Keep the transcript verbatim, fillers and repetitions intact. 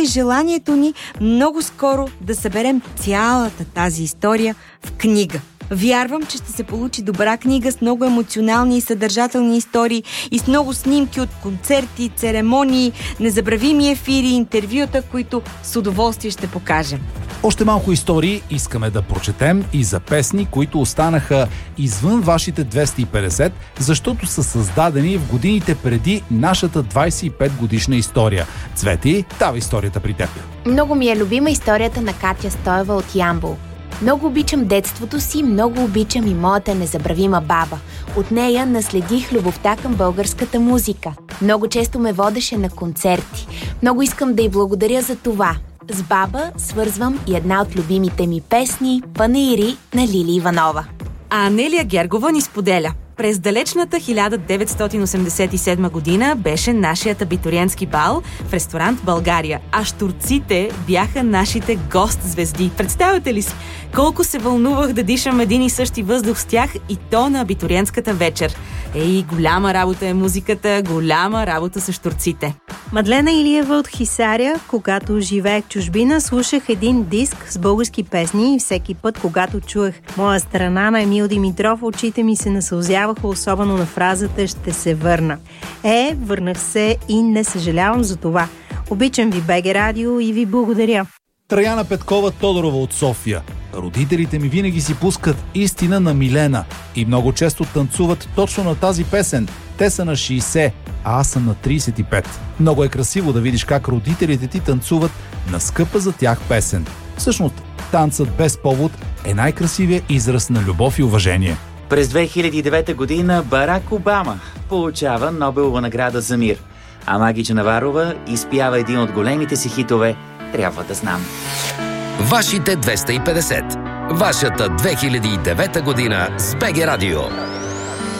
е желанието ни много скоро да съберем цялата тази история в книга. Вярвам, че ще се получи добра книга с много емоционални и съдържателни истории и с много снимки от концерти, церемонии, незабравими ефири, интервюта, които с удоволствие ще покажем. Още малко истории искаме да прочетем и за песни, които останаха извън вашите двеста и петдесет, защото са създадени в годините преди нашата двайсет и пет годишна история. Цвети, дава историята при теб. Много ми е любима историята на Катя Стоева от Ямбол. Много обичам детството си, много обичам и моята незабравима баба. От нея наследих любовта към българската музика. Много често ме водеше на концерти. Много искам да й благодаря за това. С баба свързвам и една от любимите ми песни «Панаири» на Лили Иванова. А Анелия Гергова ни споделя. През далечната хиляда деветстотин осемдесет и седма година беше нашият абитуриентски бал в ресторант България, а щурците бяха нашите гост-звезди. Представяте ли си колко се вълнувах да дишам един и същи въздух с тях и то на абитуриентската вечер? Ей, голяма работа е музиката, голяма работа са щурците. Мадлена Илиева от Хисаря, когато живеех в чужбина, слушах един диск с български песни и всеки път, когато чуех «Моя страна» на Емил Димитров, очите ми се насълзяваха, особено на фразата «Ще се върна». Е, върнах се и не съжалявам за това. Обичам ви БГ Радио и ви благодаря. Траяна Петкова Тодорова от София. Родителите ми винаги си пускат «Истина на Милена» и много често танцуват точно на тази песен. Те са на шейсет, а аз съм на трийсет и пет. Много е красиво да видиш как родителите ти танцуват на скъпа за тях песен. Всъщност, танцът без повод е най-красивият израз на любов и уважение. През две хиляди и девета година Барак Обама получава Нобелова награда за мир, а Маги Наварова изпява един от големите си хитове «Трябва да знам». Вашите двеста и петдесет. Вашата две хиляди и девета година с БГ Радио.